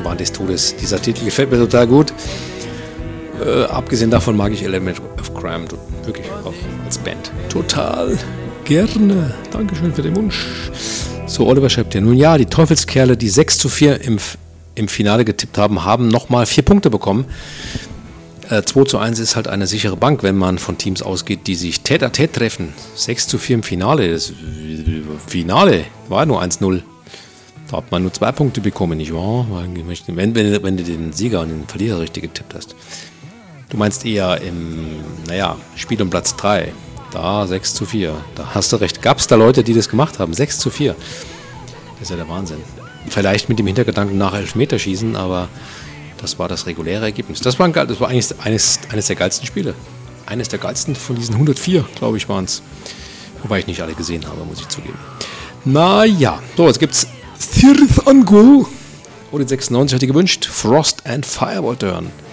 Achterbahn des Todes. Dieser Titel gefällt mir total gut. Abgesehen davon mag ich Element of Crime wirklich auch als Band. Total gerne. Dankeschön für den Wunsch. So, Oliver schreibt hier, nun ja, die Teufelskerle, die 6:4 im Finale getippt haben, haben nochmal 4 Punkte bekommen. 2:1 ist halt eine sichere Bank, wenn man von Teams ausgeht, die sich Tête-à-Tête treffen. 6:4 im Finale. Das Finale war nur 1:0. Da hat man nur 2 Punkte bekommen, nicht wahr? Wenn du den Sieger und den Verlierer richtig getippt hast. Du meinst eher im, Spiel um Platz 3. Da 6:4. Da hast du recht. Gab es da Leute, die das gemacht haben? 6:4. Das ist ja der Wahnsinn. Vielleicht mit dem Hintergedanken nach Elfmeterschießen, aber das war das reguläre Ergebnis. Das war eigentlich eines der geilsten Spiele. Eines der geilsten von diesen 104, glaube ich, waren es. Wobei ich nicht alle gesehen habe, muss ich zugeben. Naja, so, jetzt gibt es Thirth Angul. Oder 96 hat die gewünscht. Frost and Fire wollte hören.